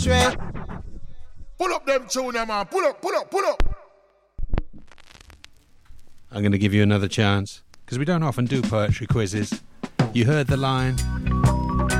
Pull up them tune, man. Pull up. I'm going to give you another chance, because we don't often do poetry quizzes. You heard the line,